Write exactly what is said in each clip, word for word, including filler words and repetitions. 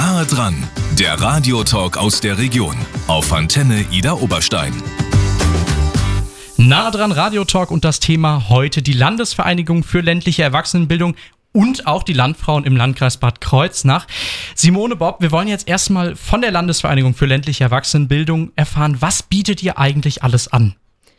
Nahe dran, der Radiotalk aus der Region auf Antenne Ida Oberstein. Nahe dran, Radiotalk und das Thema heute die Landesvereinigung für ländliche Erwachsenenbildung und auch die Landfrauen im Landkreis Bad Kreuznach. Simone, Bob, wir wollen jetzt erstmal von der Landesvereinigung für ländliche Erwachsenenbildung erfahren, was bietet ihr eigentlich alles an?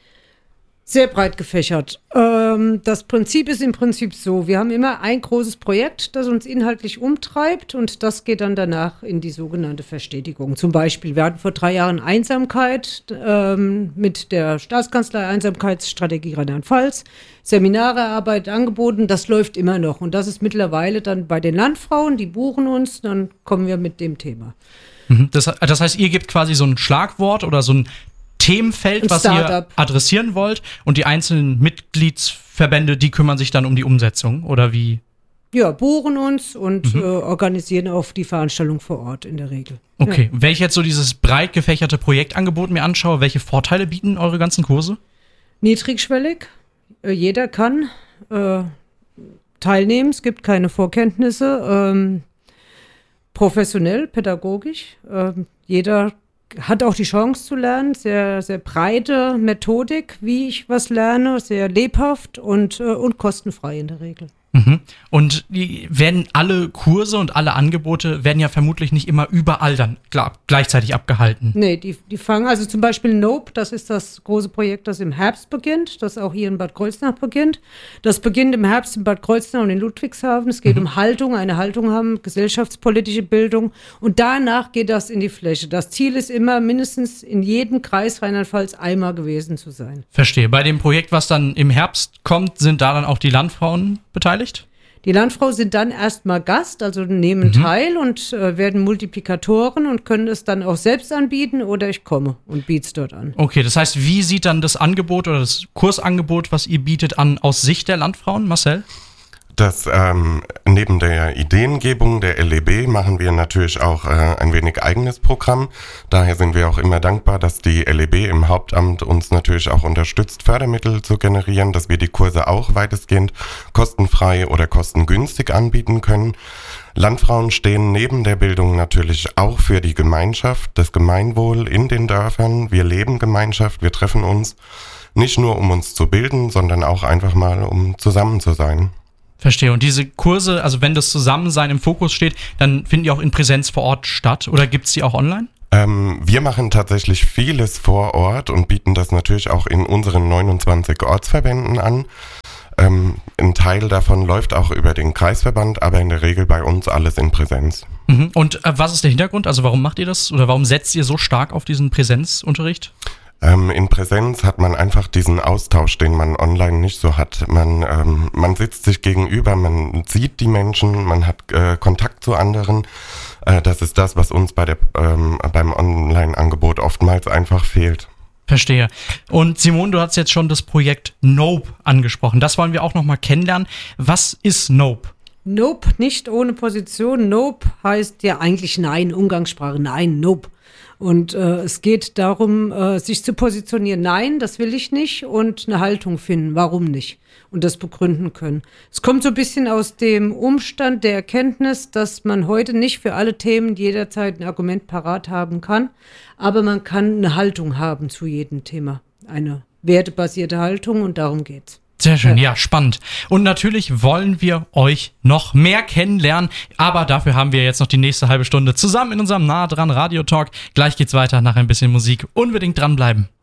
Sehr breit gefächert. Ähm, das Prinzip ist im Prinzip so, wir haben immer ein großes Projekt, das uns inhaltlich umtreibt und das geht dann danach in die sogenannte Verstetigung. Zum Beispiel, wir hatten vor drei Jahren Einsamkeit ähm, mit der Staatskanzlei Einsamkeitsstrategie Rheinland-Pfalz, Seminare erarbeitet, angeboten, das läuft immer noch und das ist mittlerweile dann bei den Landfrauen, die buchen uns, dann kommen wir mit dem Thema. Das, das heißt, ihr gebt quasi so ein Schlagwort oder so ein Themenfeld, was ihr adressieren wollt und die einzelnen Mitgliedsverbände, die kümmern sich dann um die Umsetzung oder wie? Ja, buchen uns und mhm. äh, organisieren auch die Veranstaltung vor Ort in der Regel. Okay, ja. Wenn ich jetzt so dieses breit gefächerte Projektangebot mir anschaue, welche Vorteile bieten eure ganzen Kurse? Niedrigschwellig, äh, jeder kann äh, teilnehmen, es gibt keine Vorkenntnisse, ähm, professionell, pädagogisch, äh, jeder hat auch die Chance zu lernen, sehr, sehr breite Methodik, wie ich was lerne, sehr lebhaft und, äh, und kostenfrei in der Regel. Mhm. Und die werden alle Kurse und alle Angebote werden ja vermutlich nicht immer überall dann klar, gleichzeitig abgehalten. Nee, die, die fangen, also zum Beispiel Nope, das ist das große Projekt, das im Herbst beginnt, das auch hier in Bad Kreuznach beginnt. Das beginnt im Herbst in Bad Kreuznach und in Ludwigshafen. Es geht mhm. um Haltung, eine Haltung haben, gesellschaftspolitische Bildung und danach geht das in die Fläche. Das Ziel ist immer, mindestens in jedem Kreis Rheinland-Pfalz einmal gewesen zu sein. Verstehe. Bei dem Projekt, was dann im Herbst kommt, sind da dann auch die Landfrauen beteiligt? Die Landfrauen sind dann erstmal Gast, also nehmen mhm. teil und äh, werden Multiplikatoren und können es dann auch selbst anbieten oder ich komme und biete es dort an. Okay, das heißt, wie sieht dann das Angebot oder das Kursangebot, was ihr bietet, an aus Sicht der Landfrauen, Marcel? Das ähm, neben der Ideengebung der L E B machen wir natürlich auch äh, ein wenig eigenes Programm. Daher sind wir auch immer dankbar, dass die L E B im Hauptamt uns natürlich auch unterstützt, Fördermittel zu generieren, dass wir die Kurse auch weitestgehend kostenfrei oder kostengünstig anbieten können. Landfrauen stehen neben der Bildung natürlich auch für die Gemeinschaft, das Gemeinwohl in den Dörfern. Wir leben Gemeinschaft, wir treffen uns nicht nur, um uns zu bilden, sondern auch einfach mal, um zusammen zu sein. Verstehe. Und diese Kurse, also wenn das Zusammensein im Fokus steht, dann finden die auch in Präsenz vor Ort statt oder gibt es die auch online? Ähm, wir machen tatsächlich vieles vor Ort und bieten das natürlich auch in unseren neunundzwanzig Ortsverbänden an. Ähm, ein Teil davon läuft auch über den Kreisverband, aber in der Regel bei uns alles in Präsenz. Mhm. Und äh, was ist der Hintergrund? Also warum macht ihr das oder warum setzt ihr so stark auf diesen Präsenzunterricht? Ähm, in Präsenz hat man einfach diesen Austausch, den man online nicht so hat. Man, ähm, man sitzt sich gegenüber, man sieht die Menschen, man hat äh, Kontakt zu anderen. Äh, das ist das, was uns bei der, ähm, beim Online-Angebot oftmals einfach fehlt. Verstehe. Und Simone, du hast jetzt schon das Projekt Nope angesprochen. Das wollen wir auch nochmal kennenlernen. Was ist Nope? Nope, nicht ohne Position. Nope heißt ja eigentlich Nein, Umgangssprache, Nein, Nope. Und äh, es geht darum, äh, sich zu positionieren. Nein, das will ich nicht und eine Haltung finden. Warum nicht? Und das begründen können. Es kommt so ein bisschen aus dem Umstand der Erkenntnis, dass man heute nicht für alle Themen jederzeit ein Argument parat haben kann, aber man kann eine Haltung haben zu jedem Thema. Eine wertebasierte Haltung und darum geht's. Sehr schön, ja, spannend. Und natürlich wollen wir euch noch mehr kennenlernen, aber dafür haben wir jetzt noch die nächste halbe Stunde zusammen in unserem Nahe dran Radiotalk. Gleich geht's weiter nach ein bisschen Musik. Unbedingt dranbleiben.